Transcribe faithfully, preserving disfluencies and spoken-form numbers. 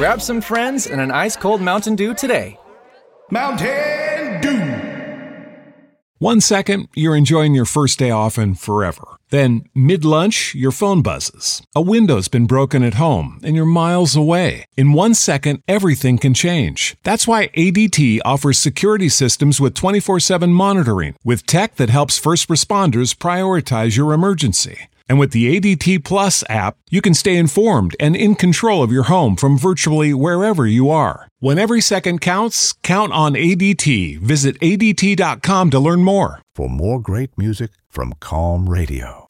Grab some friends and an ice-cold Mountain Dew today. Mountain Dew. One second, you're enjoying your first day off and forever. Then, mid-lunch, your phone buzzes. A window's been broken at home, and you're miles away. In one second, everything can change. That's why A D T offers security systems with twenty-four seven monitoring, with tech that helps first responders prioritize your emergency. And with the A D T Plus app, you can stay informed and in control of your home from virtually wherever you are. When every second counts, count on A D T. Visit A D T dot com to learn more. For more great music from Calm Radio.